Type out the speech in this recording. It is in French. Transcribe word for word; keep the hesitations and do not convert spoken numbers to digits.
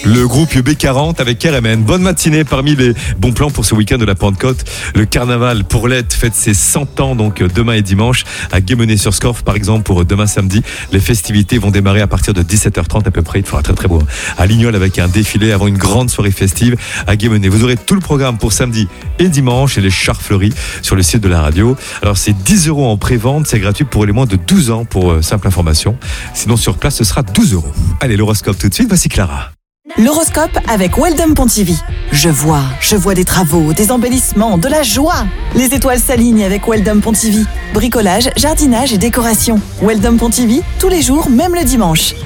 le groupe U B quarante avec R M N. Bonne matinée. Parmi les bons plans pour ce week-end de la Pentecôte, le carnaval pour l'Aide fête ses cent ans, donc demain et dimanche, à Guémené-sur-Scorff, par exemple, pour demain samedi. Les festivités vont démarrer à partir de dix-sept heures trente à peu près. Il fera très très beau. À Lignol avec un défilé avant une grande soirée festive à Guémené. Vous aurez tout le programme pour samedi et dimanche et les chars fleuris sur le site de la radio. Alors c'est dix euros en pré-vente, c'est gratuit pour les moins de douze ans pour euh, simple information. Sinon sur place ce sera douze euros. Allez, l'horoscope tout de suite, voici Clara. L'horoscope avec Weldom Pontivy. Je vois, je vois des travaux, des embellissements, de la joie. Les étoiles s'alignent avec Weldom Pontivy. Bricolage, jardinage et décoration. Weldom Pontivy, tous les jours, même le dimanche.